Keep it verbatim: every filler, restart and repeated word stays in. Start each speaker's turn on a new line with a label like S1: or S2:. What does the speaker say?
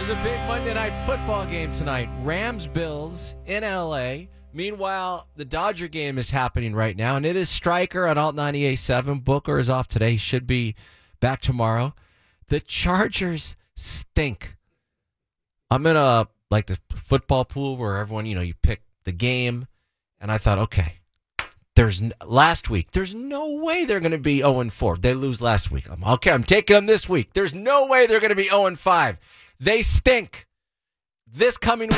S1: There's a big Monday night football game tonight. Rams-Bills in L A. Meanwhile, the Dodger game is happening right now, and it is Stryker on Alt ninety-eight point seven. Booker is off today. He should be back tomorrow. The Chargers stink. I'm in a, like the football pool where everyone, you know, you pick the game, and I thought, okay, there's last week, there's no way they're going to be oh and four. They lose last week. I'm okay, I'm taking them this week. There's no way they're going to be oh and five. They stink. This coming